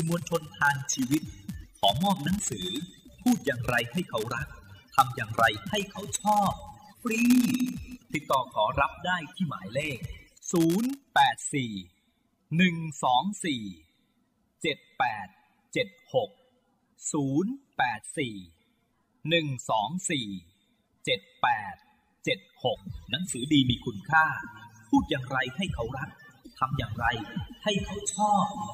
มวลชนทางชีวิตขอมอบหนังสือพูดอย่างไรให้เขารักทำอย่างไรให้เขาชอบฟรีติดต่อขอรับได้ที่หมายเลข084-124-7876หนังสือดีมีคุณค่าพูดอย่างไรให้เขารักทำอย่างไรให้เขาชอบ